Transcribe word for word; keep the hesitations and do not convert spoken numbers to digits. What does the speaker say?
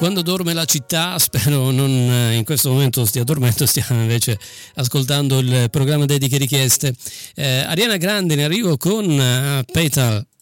Quando dorme la città, spero non in questo momento stia dormendo, stiamo invece ascoltando il programma dediche richieste. Eh, Ariana Grande in arrivo con uh, Petal